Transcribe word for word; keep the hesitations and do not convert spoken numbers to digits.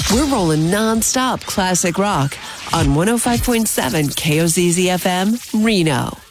We're rolling non-stop classic rock on one oh five point seven K O Z Z F M, Reno.